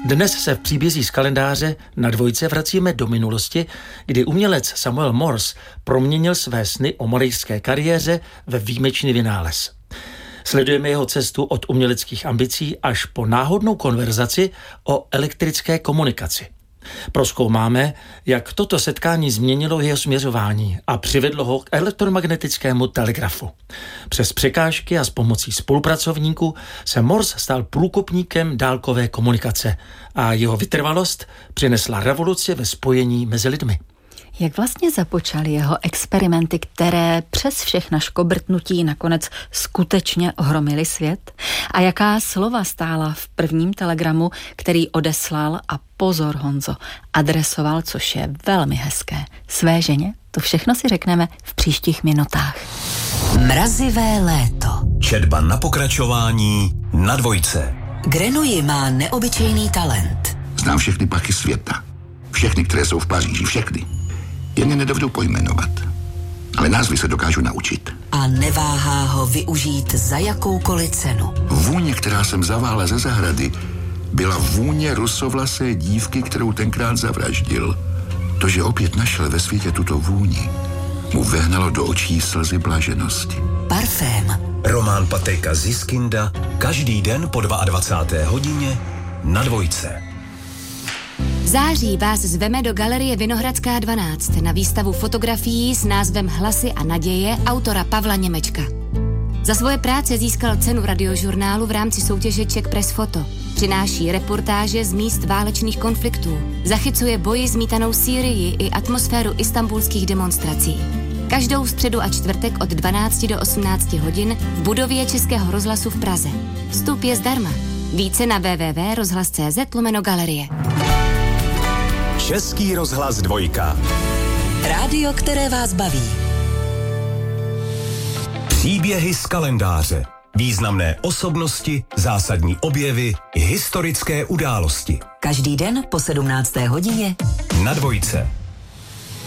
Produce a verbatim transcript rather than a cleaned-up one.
Dnes se v příbězích z kalendáře na Dvojce vracíme do minulosti, kdy umělec Samuel Morse proměnil své sny o modelské kariéře ve výjimečný vynález. Sledujeme jeho cestu od uměleckých ambicí až po náhodnou konverzaci o elektrické komunikaci. Prozkoumáme, jak toto setkání změnilo jeho směřování a přivedlo ho k elektromagnetickému telegrafu. Přes překážky a s pomocí spolupracovníků se Morse stal průkopníkem dálkové komunikace a jeho vytrvalost přinesla revoluci ve spojení mezi lidmi. Jak vlastně započaly jeho experimenty, které přes všechna škobrtnutí nakonec skutečně ohromily svět? A jaká slova stála v prvním telegramu, který odeslal a pozor, Honzo, adresoval, což je velmi hezké, své ženě? To všechno si řekneme v příštích minutách. Mrazivé léto. Četba na pokračování na Dvojce. Grenouille má neobyčejný talent. Znám všechny parky světa. Všechny, které jsou v Paříži, všechny. Jen je nedovedu pojmenovat. Ale názvy se dokážu naučit. A neváhá ho využít za jakoukoliv cenu. Vůně, která jsem zavála ze zahrady, byla vůně rusovlasé dívky, kterou tenkrát zavraždil. To, že opět našel ve světě tuto vůni, mu vehnalo do očí slzy blaženosti. Parfém. Román Patrika Ziskinda každý den po dvacáté druhé hodině na Dvojce. V září vás zveme do Galerie Vinohradská dvanáct na výstavu fotografií s názvem Hlasy a naděje autora Pavla Němečka. Za svoje práce získal cenu radiožurnálu v rámci soutěže Czech Press Photo. Přináší reportáže z míst válečných konfliktů. Zachycuje boji zmítanou Sýrii i atmosféru istanbulských demonstrací. Každou středu a čtvrtek od dvanácti do osmnácti hodin v budově Českého rozhlasu v Praze. Vstup je zdarma. Více na w w w tečka rozhlas tečka c z lomeno galerie. Český rozhlas Dvojka. Rádio, které vás baví. Příběhy z kalendáře. Významné osobnosti, zásadní objevy, historické události. Každý den po sedmnácté hodině na Dvojce.